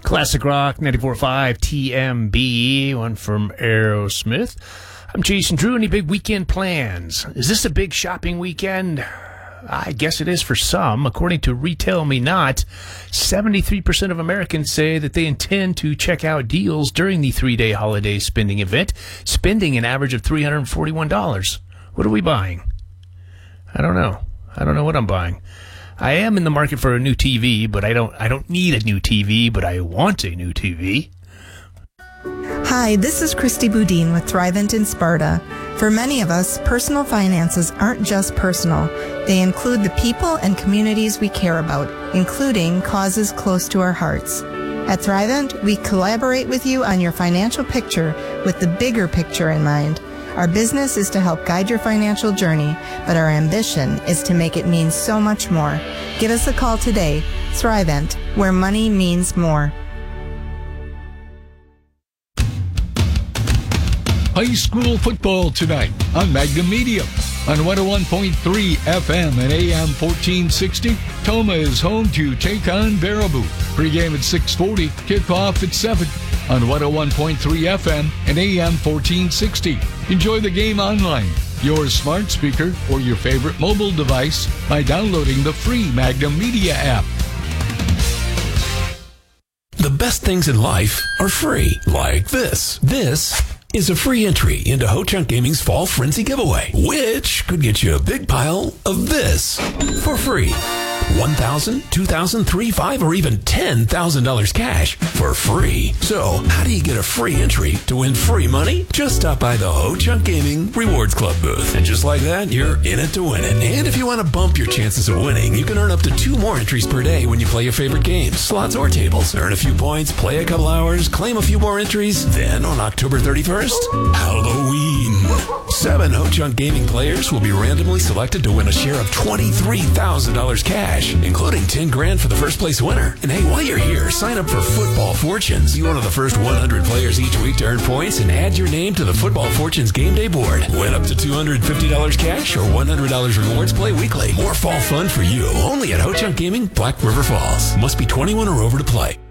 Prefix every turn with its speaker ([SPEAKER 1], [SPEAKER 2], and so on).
[SPEAKER 1] Classic Rock 94.5 TMB, one from Aerosmith. I'm Jason Drew. Any big weekend plans? Is this a big shopping weekend? I guess it is for some. According to Retail Me Not, 73% of Americans say that they intend to check out deals during the 3-day holiday spending event, spending an average of $341. What are we buying? I don't know. I don't know what I'm buying. I am in the market for a new TV, but I don't need a new TV, but I want a new TV.
[SPEAKER 2] Hi, this is Christy Boudin with Thrivent in Sparta. For many of us, personal finances aren't just personal. They include the people and communities we care about, including causes close to our hearts. At Thrivent, we collaborate with you on your financial picture with the bigger picture in mind. Our business is to help guide your financial journey, but our ambition is to make it mean so much more. Give us a call today. Thrivent, where money means more.
[SPEAKER 3] High school football tonight on Magnum Media. On 101.3 FM and AM 1460, Toma is home to take on Baraboo. Pre-game at 6:40, kickoff at 7 on 101.3 FM and AM 1460. Enjoy the game online, your smart speaker, or your favorite mobile device by downloading the free Magnum Media app.
[SPEAKER 4] The best things in life are free, like this. This is a free entry into Ho-Chunk Gaming's Fall Frenzy giveaway, which could get you a big pile of this for free. $1,000, $2,000, $3,000, $5,000, or even $10,000 cash for free. So, how do you get a free entry to win free money? Just stop by the Ho-Chunk Gaming Rewards Club booth. And just like that, you're in it to win it. And if you want to bump your chances of winning, you can earn up to 2 more entries per day when you play your favorite games, slots or tables. Earn a few points, play a couple hours, claim a few more entries. Then, on October 31st, Halloween. 7 Ho-Chunk Gaming players will be randomly selected to win a share of $23,000 cash, including $10,000 for the first place winner. And hey, while you're here, sign up for Football Fortunes. Be one of the first 100 players each week to earn points and add your name to the Football Fortunes game day board. Win up to $250 cash or $100 rewards. Play weekly. More fall fun for you. Only at Ho-Chunk Gaming, Black River Falls. Must be 21 or over to play.